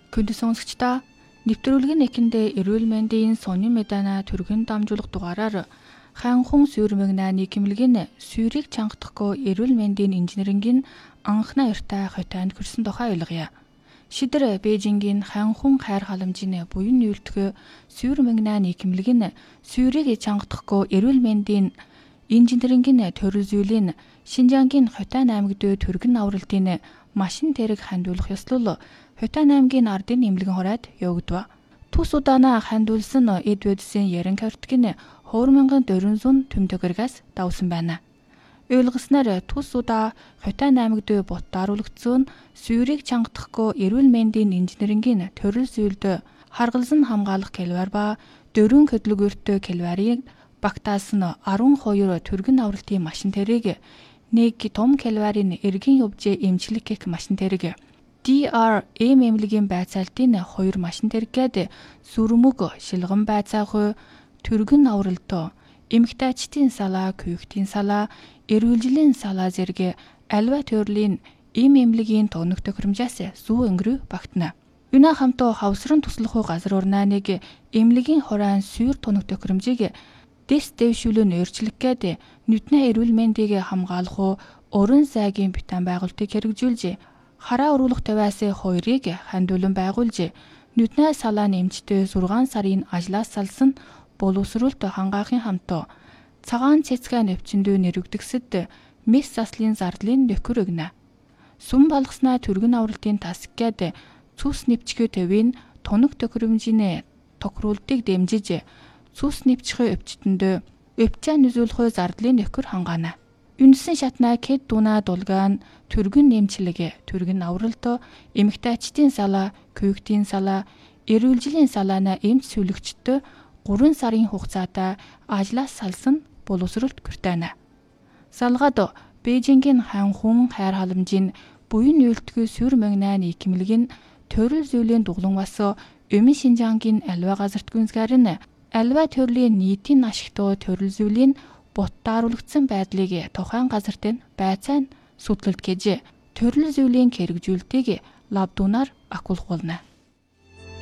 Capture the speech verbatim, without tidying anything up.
Күнд сонсогчдоо нэвтрүүлгийн нэгэндээ эрүүл мэндийн сонин мэдэнэ түргэн дамжуулах дугаараар ханхун сүрмэгнэ нийгэмлэгийн сүрийг чангадахгүй эрүүл мэндийн инженерингийн анхны баяртай хотойнд хүрсэн тухай ойлгоё. Шидэр Бээжингийн ханхун хайр халамжийн буян нүүлтгэх сүрмэгнэ нийгэмлэгийн сүрийг чангадахгүй эрүүл мэндийн инженерингийн төрөл зүйлийн Шинжаангийн Хотойн аймагт түргэн авралтын машин тэрэг хандуулах ёслол Хотойн аймгийн ардын эмнэлгийн хороод явагдав. Тус удаанаа хандуулсан эд бодисын ярин картгийн two thousand four hundred төмтөгөргөөс давсан байна. Ойлгосноор тус удаа Хотойн аймагт ботааруулагдсан сүрийг чангадахгүй эрүүл мэндийн инженерингийн төрөл зүйлд харгалзан хамгаалах кэлвар ба дөрвөн хөдөлгөөртөө кэлварыг багтаасан twelve түргэн авралтын машин тэрэг нэг том кэлварын эргэн явж эмчлэх гэх машин тэрэг ди ар эм эмнэлгийн байцаалтын two машин тэргээд сүрмөг шилгэн байцаах түргэн авралт эмгтайчдын салаа, küхтийн салаа, эрүүлжлийн салаа зэрэг альва төрлийн эм эмнэлгийн тоног тохиромжаас зүү өнгөрөө багтана. Юна хамтоо хавсран туслах газар урнааныг эмнэлгийн хорон сүйр тоног тохиромжийг дэс дэвшүүлэн өөрчлөлгээд нүдний эрүүл мэндийг хамгаалах уран сайгийн битан байгуулалтыг хэрэгжүүлж хараа уруулах тавиас хоёрыг хандуулан байгуулж нүдний салаа нэмжтэй six сарын ажлаас салсан боловсруулалт хангаахын хамтоо цагаан цэцгээ навчиндөө нэрвэгдэгсэд мис заслын зардлын нөхөр өгнө. Сүм балгаснаа түргэн авралтын тасггээд цус нэвчгээ төвийн тоног тохиромжийн тохируултыг дэмжиж цус нэвчгээ өвчтөндөө өвчөө нөзүүлэх зардлын нөхөр хангаана. Үнсэн шатнаа кэд дуна дулгаан түргэн нэмчлэг түргэн авралт эмгтайчдын салаа, küхтийн салаа, эрүүлжлийн салаана эмч сүлэгчтэй three сарын хугацаатай ажлаас салсан боловсролт хүртэнэ. Салгаад Бээжингийн ханхун хайр халамжийн буян нүүлтгэх сүрмэгнэ нийгэмлэгийн төрөл зүйлийн дуглан бас Өмнө Шинжаангийн альва газарт гүнзгэрэн альва төрлийн нийтийн ашигтай төрөл зүйлийн ботааруулагдсан байдлыг тухайн газарт нь байцаан судлалт гэж төрөл зүйлийн хэрэгжүүлэлтийг лабдунаар акулгуулна.